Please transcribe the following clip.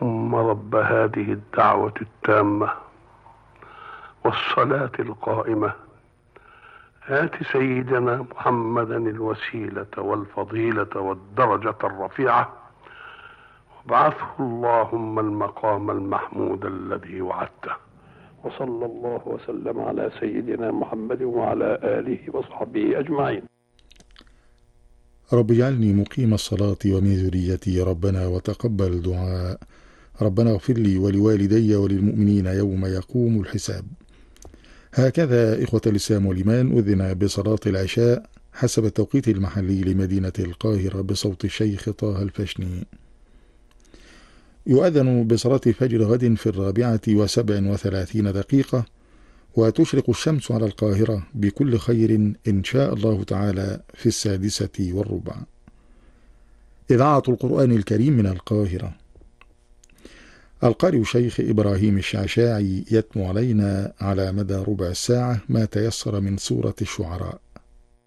اللهم رب هذه الدعوة التامة والصلاة القائمة آت سيدنا محمدا الوسيلة والفضيلة والدرجة الرفيعة وابعثه اللهم المقام المحمود الذي وعدته. وصلى الله وسلم على سيدنا محمد وعلى آله وصحبه أجمعين. رب اجعلني مقيم الصلاة ومن ذريتي ربنا وتقبل دعاء. ربنا اغفر لي ولوالدي وللمؤمنين يوم يقوم الحساب. هكذا إخوة الإسلام والإيمان أذن بصلاة العشاء حسب التوقيت المحلي لمدينة القاهرة بصوت الشيخ طه الفشني. يؤذن بصلاة فجر غد في 4:37 وتشرق الشمس على القاهرة بكل خير إن شاء الله تعالى في 6:15. إذاعة القرآن الكريم من القاهرة. القارئ الشيخ إبراهيم الشعشاعي يتلو علينا على مدى ربع الساعة ما تيسر من سورة الشعراء.